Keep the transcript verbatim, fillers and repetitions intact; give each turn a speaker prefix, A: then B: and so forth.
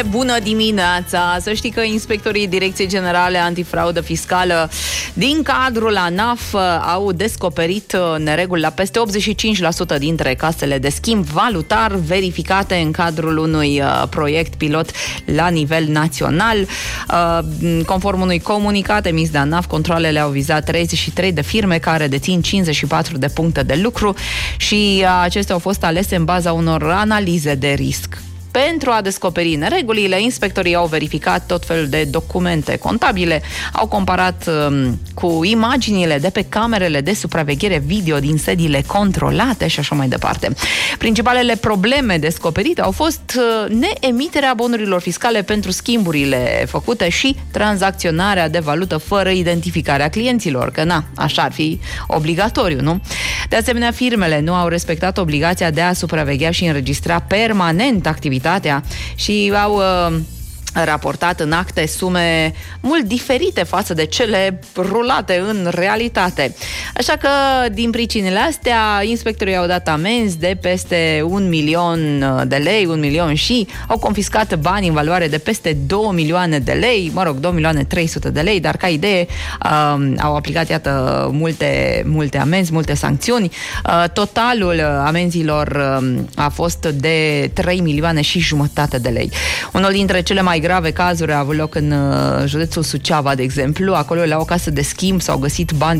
A: Bună dimineața! Să știi că inspectorii Direcției Generale Antifraudă Fiscală din cadrul ANAF au descoperit nereguli la peste optzeci și cinci la sută dintre casele de schimb valutar verificate în cadrul unui proiect pilot la nivel național. Conform unui comunicat emis de ANAF, controalele au vizat treizeci și trei de firme care dețin cincizeci și patru de puncte de lucru și acestea au fost alese în baza unor analize de risc. Pentru a descoperi neregulile, inspectorii au verificat tot felul de documente contabile, au comparat um, cu imaginile de pe camerele de supraveghere video din sediile controlate și așa mai departe. Principalele probleme descoperite au fost uh, neemiterea bonurilor fiscale pentru schimburile făcute și tranzacționarea de valută fără identificarea clienților, că na, așa ar fi obligatoriu, nu? De asemenea, firmele nu au respectat obligația de a supraveghea și înregistra permanent activitatea și au uh, raportat în acte sume mult diferite față de cele rulate în realitate. Așa că, din pricinile astea, inspectorii au dat amenzi de peste un milion de lei, un milion și au confiscat bani în valoare de peste două milioane de lei, mă rog, două milioane trei sute de lei, dar ca idee uh, au aplicat, iată, multe, multe amenzi, multe sancțiuni. Uh, totalul amenzilor uh, a fost de trei milioane și jumătate de lei. Unul dintre cele mai grave cazuri a avut loc în uh, județul Suceava, de exemplu. Acolo, la o casă de schimb, s-au găsit bani